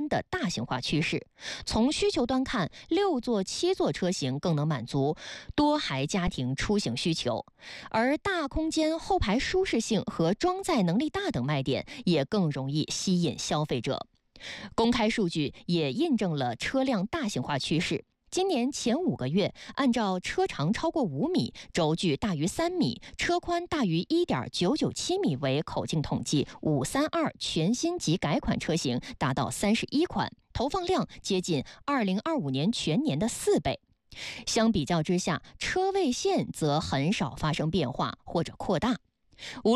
新的大型化趋势。从需求端看，6座、7座车型更能满足多孩家庭出行需求，而大空间、后排舒适性和装载能力大等卖点也更容易吸引消费者。公开数据也印证了车辆大型化趋势。今年前5个月，按照车长超过5米、轴距大于3米、车宽大于1.997米为口径统计，532全新及改款车型达到31款，投放量接近2025年全年的4倍。相比较之下，车位线则很少发生变化或者扩大。无论